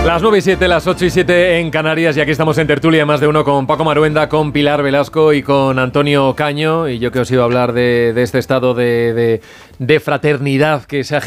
Las 9:07, las 8:07 en Canarias, y aquí estamos en tertulia más de uno con Paco Maruenda, con Pilar Velasco y con Antonio Caño. Y yo que os iba a hablar de este estado de fraternidad que se ha